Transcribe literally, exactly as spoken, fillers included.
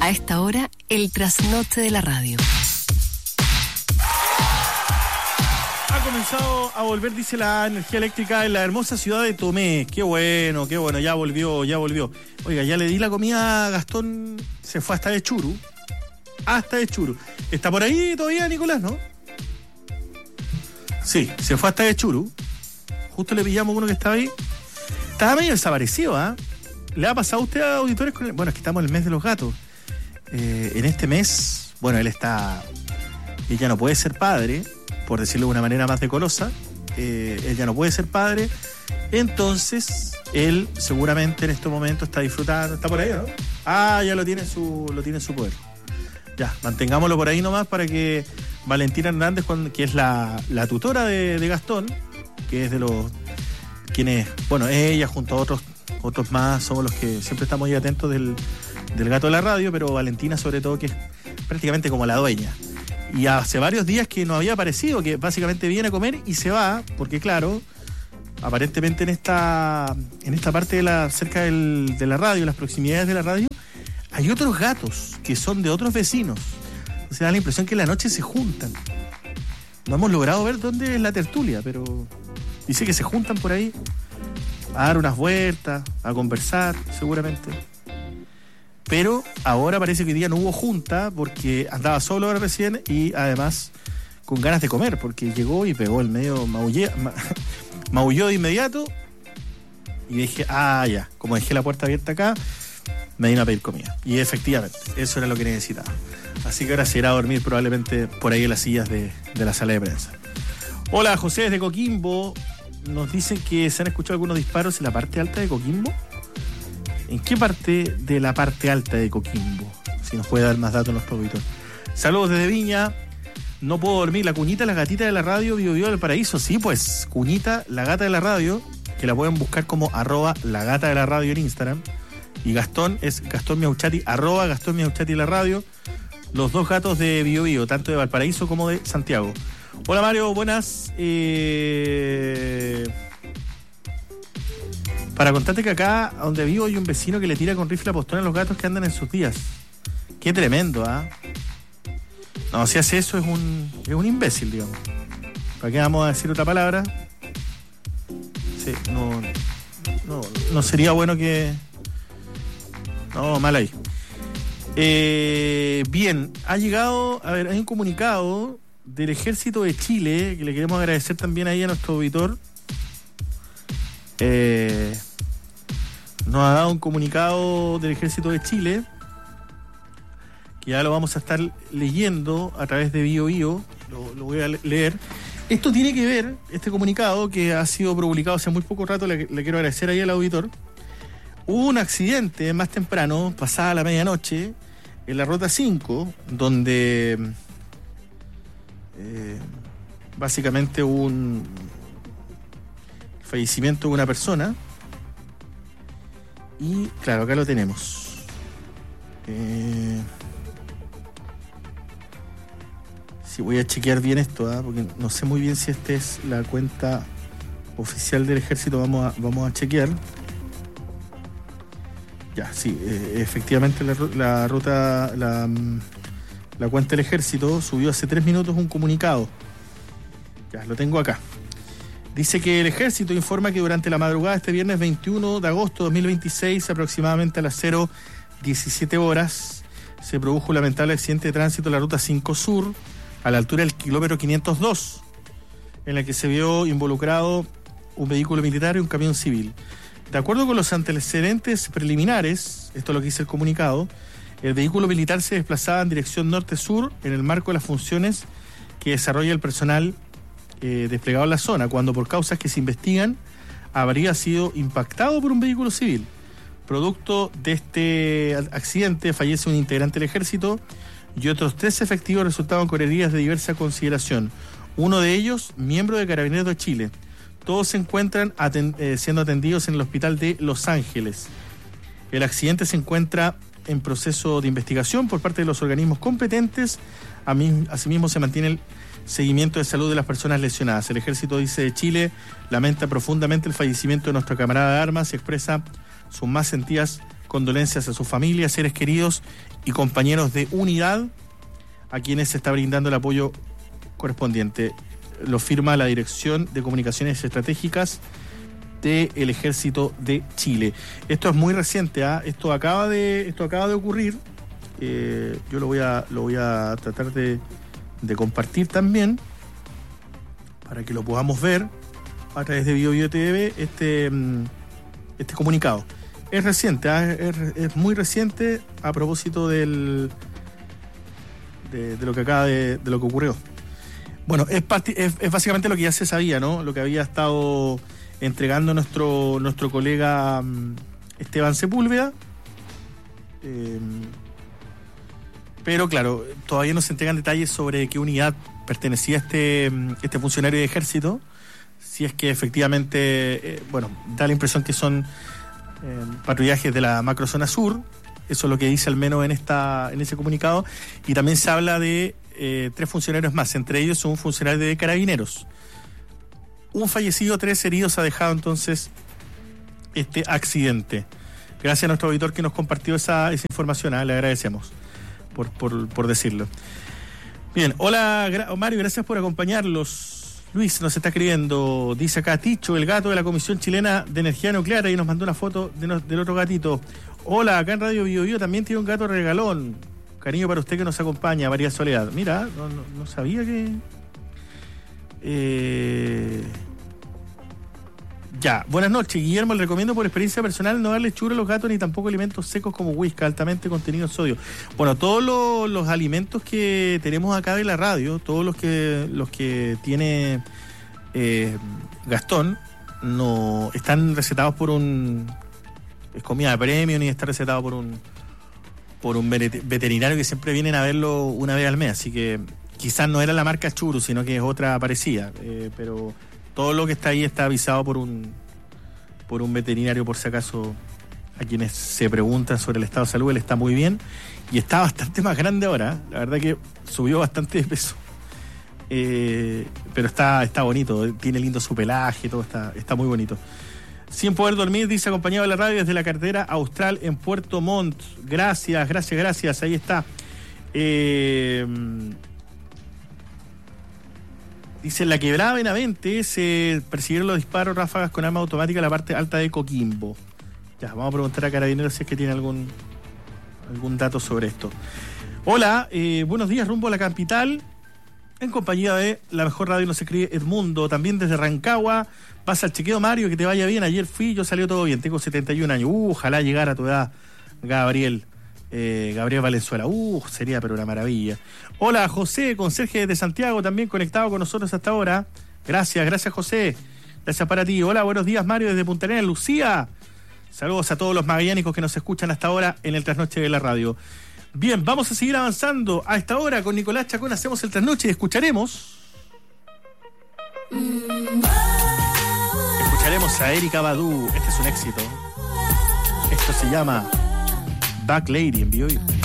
A esta hora, el trasnoche de la radio. Ha comenzado a volver, dice, la energía eléctrica en la hermosa ciudad de Tomé. Qué bueno, qué bueno, ya volvió, ya volvió. Oiga, ya le di la comida a Gastón, se fue hasta de Churu. Hasta de Churu. ¿Está por ahí todavía, Nicolás, no? Sí, se fue hasta de Churu. Justo le pillamos uno que estaba ahí. Estaba medio desaparecido, ¿ah? ¿eh? ¿Le ha pasado a usted a auditores con el... Bueno, es que estamos en el mes de los gatos. Eh, en este mes, bueno, él está... Él ya no puede ser padre, por decirlo de una manera más decorosa. Eh, él ya no puede ser padre. Entonces, él seguramente en este momento está disfrutando. ¿Está por ahí, no? Ah, ya lo tiene en su, lo tiene en su poder. Ya, mantengámoslo por ahí nomás para que Valentina Hernández, que es la, la tutora de, de Gastón, que es de los... quienes, bueno, ella junto a otros otros más somos los que siempre estamos ahí atentos del, del gato de la radio, pero Valentina sobre todo, que es prácticamente como la dueña. Y hace varios días que no había aparecido, que básicamente viene a comer y se va, porque claro, aparentemente en esta en esta parte de la cerca del, de la radio, las proximidades de la radio, hay otros gatos que son de otros vecinos. O sea, da la impresión que en la noche se juntan. No hemos logrado ver dónde es la tertulia, pero dice que se juntan por ahí a dar unas vueltas, a conversar, seguramente. Pero ahora parece que hoy día no hubo junta porque andaba solo ahora recién y además con ganas de comer, porque llegó y pegó el medio, maullé, ma, maulló de inmediato y dije, ah, ya, como dejé la puerta abierta acá, me vino a pedir comida. Y efectivamente, eso era lo que necesitaba. Así que ahora se irá a dormir probablemente por ahí en las sillas de, de la sala de prensa. Hola, José desde Coquimbo. Nos dicen que se han escuchado algunos disparos en la parte alta de Coquimbo. ¿En qué parte de la parte alta de Coquimbo? Si nos puede dar más datos nuestro auditor. Saludos desde Viña. No puedo dormir. La Cuñita, la gatita de la radio, Bio Bio del Paraíso. Sí, pues, Cuñita, la gata de la radio, que la pueden buscar como arroba la gata de la radio en Instagram. Y Gastón es Gastón Miauchati, arroba Gastón Miauchati la radio. Los dos gatos de Bio Bio, tanto de Valparaíso como de Santiago. Hola Mario, buenas. Eh... Para contarte que acá, donde vivo, hay un vecino que le tira con rifle a postón a los gatos que andan en sus días. Qué tremendo, ¿ah? ¿eh? No, si hace eso es un, es un imbécil, digamos. ¿Para qué vamos a decir otra palabra? Sí, no, no, no sería bueno que... No, mal ahí. Eh, bien, ha llegado, a ver, hay un comunicado del Ejército de Chile que le queremos agradecer también ahí a nuestro auditor. Eh, nos ha dado un comunicado del Ejército de Chile que ya lo vamos a estar leyendo a través de Bio Bio. Lo, lo voy a leer. Esto tiene que ver, este comunicado que ha sido publicado hace muy poco rato, le, le quiero agradecer ahí al auditor. Hubo un accidente más temprano, pasada la medianoche, en la ruta cinco, donde eh, básicamente hubo un fallecimiento de una persona. Y claro, acá lo tenemos. Eh, sí, voy a chequear bien esto, ¿eh? Porque no sé muy bien si esta es la cuenta oficial del Ejército. Vamos a, vamos a chequear. Ya, sí, eh, efectivamente la, la ruta, la, la cuenta del Ejército subió hace tres minutos un comunicado. Ya, lo tengo acá. Dice que el Ejército informa que durante la madrugada de este viernes veintiuno de agosto de dos mil veintiséis, aproximadamente a las cero diecisiete horas, se produjo un lamentable accidente de tránsito en la ruta cinco Sur, a la altura del kilómetro quinientos dos, en la que se vio involucrado un vehículo militar y un camión civil. De acuerdo con los antecedentes preliminares, esto es lo que dice el comunicado, el vehículo militar se desplazaba en dirección norte-sur en el marco de las funciones que desarrolla el personal eh, desplegado en la zona, cuando por causas que se investigan habría sido impactado por un vehículo civil. Producto de este accidente fallece un integrante del Ejército y otros tres efectivos resultaron con heridas de diversa consideración. Uno de ellos, miembro de Carabineros de Chile. Todos se encuentran aten- eh, siendo atendidos en el hospital de Los Ángeles. El accidente se encuentra en proceso de investigación por parte de los organismos competentes. A mí, asimismo, se mantiene el seguimiento de salud de las personas lesionadas. El Ejército, dice, de Chile lamenta profundamente el fallecimiento de nuestro camarada de armas y expresa sus más sentidas condolencias a sus familias, seres queridos y compañeros de unidad, a quienes se está brindando el apoyo correspondiente. Lo firma la Dirección de Comunicaciones Estratégicas del Ejército de Chile. Esto es muy reciente, ¿eh? Esto acaba de, esto acaba de ocurrir. Eh, yo lo voy a, lo voy a tratar de, de compartir también para que lo podamos ver a través de Bio Bio T V, este, este comunicado. Es reciente, ¿eh? es, es muy reciente a propósito del de, de lo que acaba de, de lo que ocurrió. Bueno, es, es, es básicamente lo que ya se sabía, ¿no? Lo que había estado entregando nuestro nuestro colega Esteban Sepúlveda. Eh, pero claro, todavía no se entregan detalles sobre qué unidad pertenecía este, este funcionario de ejército, si es que efectivamente, eh, bueno, da la impresión que son eh, patrullajes de la macrozona sur, eso es lo que dice al menos en esta en ese comunicado, y también se habla de eh, tres funcionarios más, entre ellos un funcionario de Carabineros. Un fallecido, tres heridos ha dejado entonces este accidente. Gracias a nuestro auditor que nos compartió esa, esa información, ¿eh? Le agradecemos por, por, por decirlo. Bien, hola gra- Mario, gracias por acompañarlos. Luis nos está escribiendo, dice acá Ticho, el gato de la Comisión Chilena de Energía Nuclear, y nos mandó una foto de no, del otro gatito. Hola, acá en Radio Bio Bio también tiene un gato regalón. Cariño para usted que nos acompaña, María Soledad. Mira, no, no, no sabía que... Eh... Ya, buenas noches, Guillermo. Le recomiendo por experiencia personal no darle churro a los gatos ni tampoco alimentos secos como whisky, altamente contenido en sodio. Bueno, todos los, los alimentos que tenemos acá de la radio, todos los que los que tiene eh, Gastón, no están recetados por un... es comida de premio, ni está recetado por un por un veterinario que siempre vienen a verlo una vez al mes, así que quizás no era la marca Churu, sino que es otra parecida, eh, pero todo lo que está ahí está avisado por un por un veterinario, por si acaso a quienes se preguntan sobre el estado de salud. Él está muy bien y está bastante más grande ahora, ¿eh? La verdad que subió bastante de peso, eh, pero está está bonito, tiene lindo su pelaje, todo está, está muy bonito. Sin poder dormir, dice, acompañado de la radio desde la carretera austral en Puerto Montt. Gracias, gracias, gracias. Ahí está. Eh, dice, en la quebrada Benavente se persiguieron los disparos ráfagas con arma automática en la parte alta de Coquimbo. Ya, vamos a preguntar a Carabineros si es que tiene algún algún dato sobre esto. Hola, eh, buenos días, rumbo a la capital, en compañía de la mejor radio, nos escribe Edmundo, también desde Rancagua. Pasa el chequeo, Mario, que te vaya bien. Ayer fui, yo salió todo bien, tengo setenta y un años. Uh, ojalá llegara a tu edad, Gabriel. Eh, Gabriel Valenzuela. Uh, sería pero una maravilla. Hola, José, conserje de Santiago, también conectado con nosotros hasta ahora. Gracias, gracias, José. Gracias para ti. Hola, buenos días, Mario, desde Punta Arenas, Lucía. Saludos a todos los magallánicos que nos escuchan hasta ahora en el Trasnoche de la Radio. Bien, vamos a seguir avanzando. A esta hora con Nicolás Chacón hacemos el Trasnoche y escucharemos... Escucharemos a Erykah Badu. Este es un éxito. Esto se llama Back Lady en Bio Bio.